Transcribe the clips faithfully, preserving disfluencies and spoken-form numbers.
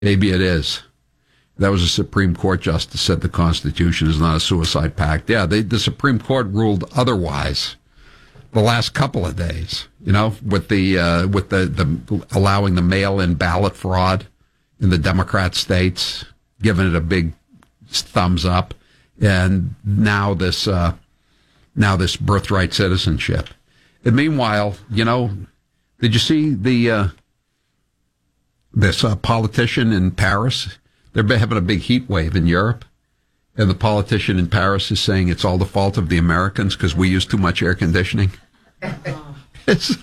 Maybe it is. That was a Supreme Court justice said the Constitution is not a suicide pact. Yeah, they, the Supreme Court ruled otherwise the last couple of days, you know, with the uh, with the, the allowing the mail-in ballot fraud in the Democrat states, giving it a big thumbs up, and now this uh, now this birthright citizenship. And meanwhile, you know, did you see the uh, this uh, politician in Paris? They're having a big heat wave in Europe, and the politician in Paris is saying it's all the fault of the Americans because we use too much air conditioning. It's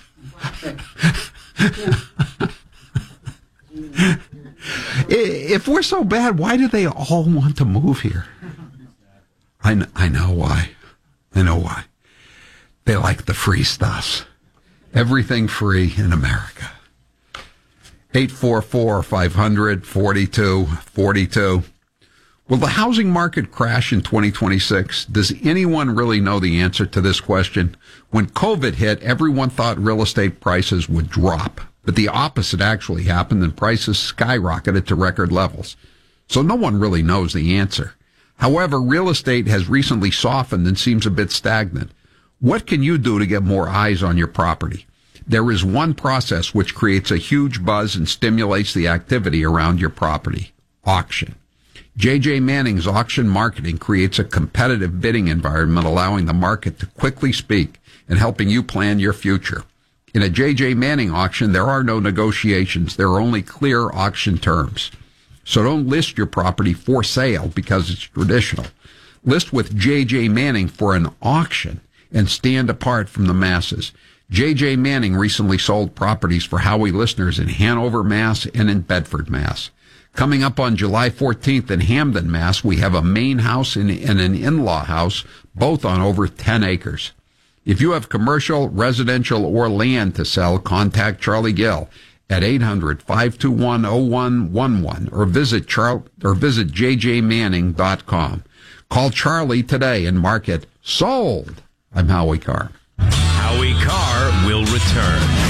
if we're so bad, why do they all want to move here? I know, I know why. I know why. They like the free stuff. Everything free in America. eight four four, five hundred, forty-two forty-two. Will the housing market crash in twenty twenty-six? Does anyone really know the answer to this question? When COVID hit, everyone thought real estate prices would drop, but the opposite actually happened and prices skyrocketed to record levels. So no one really knows the answer. However, real estate has recently softened and seems a bit stagnant. What can you do to get more eyes on your property? There is one process which creates a huge buzz and stimulates the activity around your property: auction. J J Manning's auction marketing creates a competitive bidding environment, allowing the market to quickly speak and helping you plan your future. In a J J Manning auction, there are no negotiations. There are only clear auction terms. So don't list your property for sale because it's traditional. List with J J Manning for an auction and stand apart from the masses. J J Manning recently sold properties for Howie listeners in Hanover, Mass. And in Bedford, Mass. Coming up on July fourteenth in Hamden, Mass., we have a main house and, and an in-law house, both on over ten acres. If you have commercial, residential, or land to sell, contact Charlie Gill at eight hundred, five two one, oh one one one or visit Char- or visit j j manning dot com. Call Charlie today and mark it sold. I'm Howie Carr. Howie Carr will return.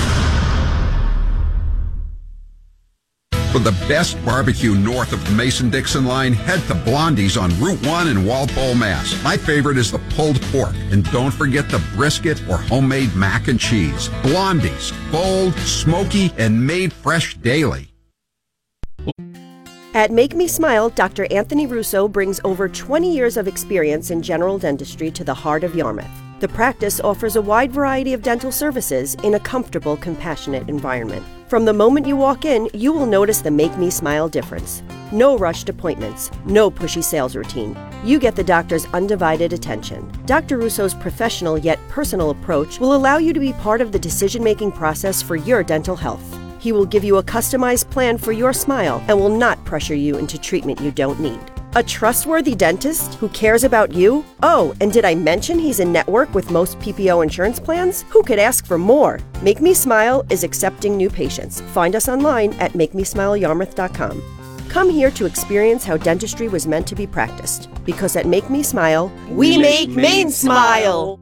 For the best barbecue north of the Mason-Dixon line, head to Blondie's on Route one in Walpole, Mass. My favorite is the pulled pork. And don't forget the brisket or homemade mac and cheese. Blondie's, bold, smoky, and made fresh daily. At Make Me Smile, Doctor Anthony Russo brings over twenty years of experience in general dentistry to the heart of Yarmouth. The practice offers a wide variety of dental services in a comfortable, compassionate environment. From the moment you walk in, you will notice the Make Me Smile difference. No rushed appointments, no pushy sales routine. You get the doctor's undivided attention. Doctor Russo's professional yet personal approach will allow you to be part of the decision-making process for your dental health. He will give you a customized plan for your smile and will not pressure you into treatment you don't need. A trustworthy dentist who cares about you? Oh, and did I mention he's in network with most P P O insurance plans? Who could ask for more? Make Me Smile is accepting new patients. Find us online at make me smile yarmouth dot com. Come here to experience how dentistry was meant to be practiced. Because at Make Me Smile, we, we make Maine smile!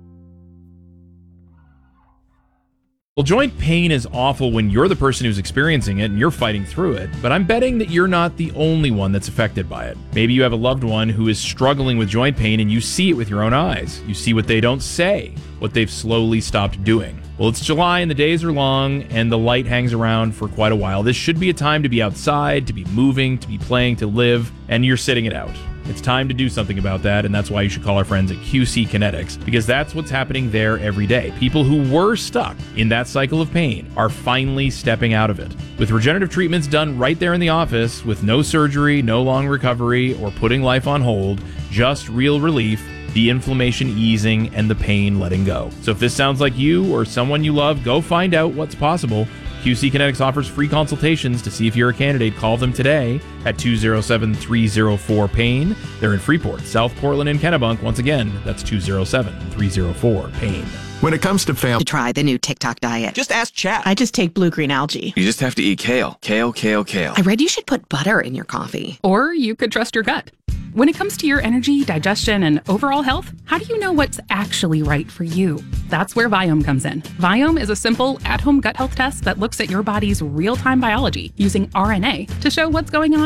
Well, joint pain is awful when you're the person who's experiencing it and you're fighting through it, but I'm betting that you're not the only one that's affected by it. Maybe you have a loved one who is struggling with joint pain and you see it with your own eyes. You see what they don't say, what they've slowly stopped doing. Well, it's July and the days are long and the light hangs around for quite a while. This should be a time to be outside, to be moving, to be playing, to live, and you're sitting it out. It's time to do something about that, and that's why you should call our friends at Q C Kinetics, because that's what's happening there every day. People who were stuck in that cycle of pain are finally stepping out of it. With regenerative treatments done right there in the office, with no surgery, no long recovery, or putting life on hold, just real relief, the inflammation easing, and the pain letting go. So if this sounds like you or someone you love, go find out what's possible. Q C Kinetics offers free consultations to see if you're a candidate. Call them today at two oh seven, three oh four, pain. They're in Freeport, South Portland, and Kennebunk. Once again, that's two oh seven, three oh four, pain. When it comes to family, to try the new TikTok diet. Just ask chat. I just take blue-green algae. You just have to eat kale. Kale, kale, kale. I read you should put butter in your coffee. Or you could trust your gut. When it comes to your energy, digestion, and overall health, how do you know what's actually right for you? That's where Viome comes in. Viome is a simple, at-home gut health test that looks at your body's real-time biology using R N A to show what's going on